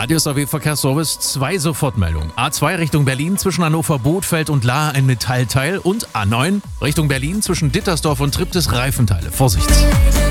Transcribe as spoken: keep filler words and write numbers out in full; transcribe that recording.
Radius A W Verkehrsservice, zwei Sofortmeldungen. A zwei Richtung Berlin zwischen Hannover, Bothfeld und Lahr ein Metallteil und A neun Richtung Berlin zwischen Dittersdorf und Triptis Reifenteile. Vorsicht!